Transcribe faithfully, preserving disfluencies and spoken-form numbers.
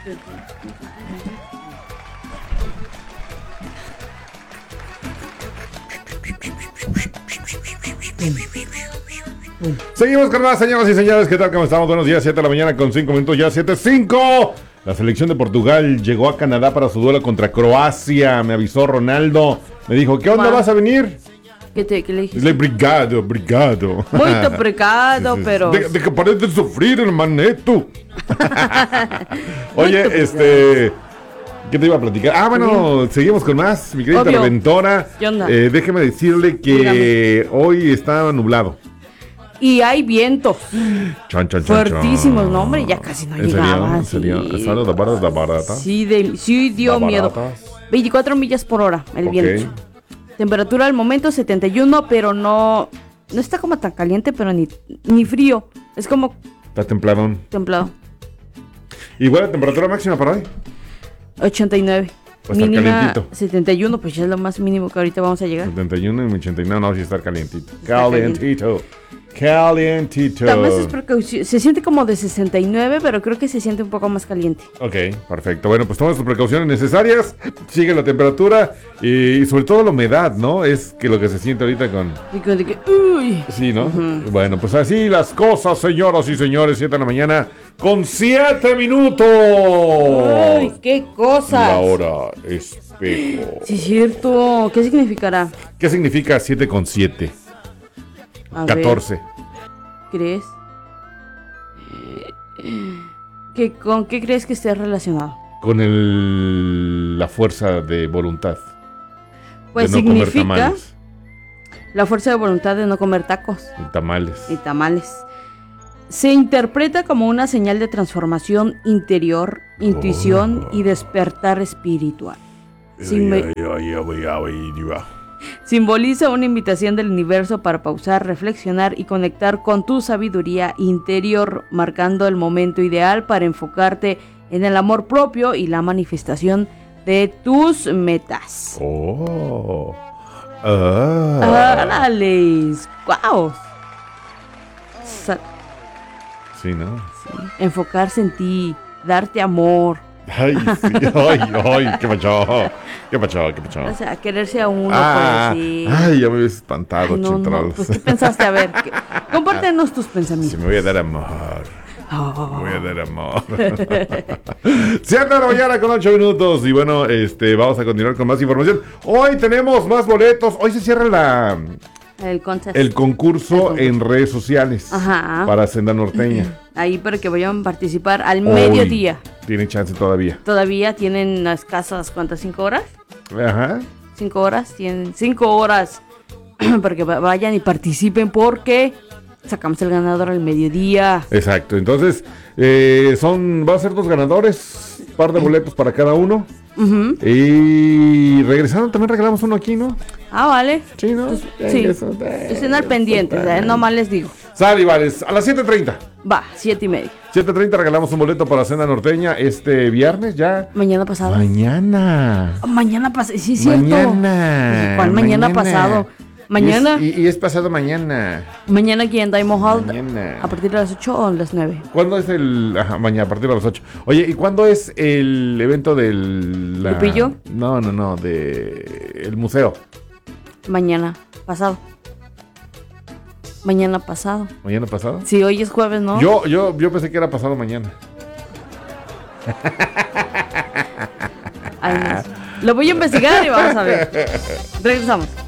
Seguimos con más, señoras y señores. ¿Qué tal? ¿Cómo estamos? Buenos días, siete de la mañana con cinco minutos ya, siete cinco. La selección de Portugal llegó a Canadá para su duelo contra Croacia. Me avisó Ronaldo. Me dijo, ¿qué onda? ¿Vas a venir? ¿Qué, te, qué le dijiste? Le brigado, brigado. Muy precado, pero... De, de que pares de sufrir, hermaneto. Oye, este... ¿Qué te iba a platicar? Ah, bueno, seguimos con más, mi querida Obvio. Reventora. ¿Qué onda? Eh, déjeme decirle que Dígame. hoy está nublado. Y hay vientos Chan, chan, chan, fuertísimos, chan. no, hombre, ya casi no ¿En serio? llegaba. ¿En serio? Sí. ¿Están las baratas, las baratas? Sí, de, sí dio ¿Las miedo. baratas? veinticuatro millas por hora el Ok. viento. Temperatura al momento setenta y uno, pero no... No está como tan caliente, pero ni, ni frío. Es como Está templadón. templado. Igual la temperatura máxima para hoy. ochenta y nueve. Va a estar Mínima calientito. setenta y uno, pues ya es lo más mínimo que ahorita vamos a llegar. setenta y uno y ochenta y nueve, no, sí está calientito. Está Calientito. Calientito. También es precaución. Se siente como de sesenta y nueve, pero creo que se siente un poco más caliente. Ok, perfecto. Bueno, pues toma sus precauciones necesarias. Sigue la temperatura y sobre todo la humedad, ¿no? Es que lo que se siente ahorita con... Y como de que, uy. Sí, ¿no? Bueno, pues así las cosas, señoras y señores. siete de la mañana con siete minutos. Uy, qué cosas. La hora espejo. Sí, es cierto. ¿Qué significará? ¿Qué significa siete con siete? A ver, catorce. ¿crees? ¿Qué, ¿Con qué crees que esté relacionado? Con el, la fuerza de voluntad. Pues de no comer significa tamales. la fuerza de voluntad de no comer tacos Y tamales. y tamales. Se interpreta como una señal de transformación interior, intuición Oh. y despertar espiritual. Sim- Ay, ay, ay, ay, ay. Simboliza una invitación del universo para pausar, reflexionar y conectar con tu sabiduría interior, marcando el momento ideal para enfocarte en el amor propio y la manifestación de tus metas. Oh. Ah. ¡Árales! ¡Guau! Sa- Sí, ¿no? Enfocarse en ti, darte amor, Ay, sí. Ay, ay, qué pacho. Qué pacho, qué pacho. o sea, quererse a uno, Ah, pues sí. ay, ya me había espantado, Ay, no, no, Chintrols. pues, ¿qué pensaste? A ver, ¿qué- compártenos tus Si pensamientos. me voy a dar amor. Oh. Me voy a dar amor. siete de la mañana con ocho minutos. Y bueno, este, vamos a continuar con más información. Hoy tenemos más boletos. Hoy se cierra la, El contest. el concurso El concurso. en redes sociales. Ajá. Para Senda Norteña. Ahí para que vayan a participar al Hoy mediodía. Tiene chance todavía. Todavía tienen las casas, ¿cuántas? ¿Cinco horas? Ajá. Cinco horas. Tienen cinco horas para que va- vayan y participen porque sacamos el ganador al mediodía. Exacto. Entonces, eh, son, va a ser dos ganadores. Par de boletos para cada uno. Ujú. Y regresando también regalamos uno aquí, ¿no? Ah, vale. Sí, ¿no? Pues, sí. Estén al pendiente, ¿eh? Nomás les digo. Sale, y vales. A las siete treinta. Va, siete y media. siete treinta regalamos un boleto para Cena Norteña este viernes ya. Mañana pasado. Mañana. Oh, mañana pasado. Sí, es cierto. Mañana. ¿Cuál mañana, pasado? Mañana. Y es, y- y es pasado mañana. Mañana aquí en Diamond Hall. Mañana. A partir de las ocho o las nueve. ¿Cuándo es el...? Ajá, mañana, a partir de las ocho. Oye, ¿y cuándo es el evento del... la- ¿Lupillo? No, no, no, de... el museo. Mañana pasado. Mañana pasado. ¿Mañana pasado? Sí, hoy es jueves, ¿no? Yo, yo, yo pensé que era pasado mañana. Ay, no sé. Lo voy a investigar y vamos a ver. Regresamos.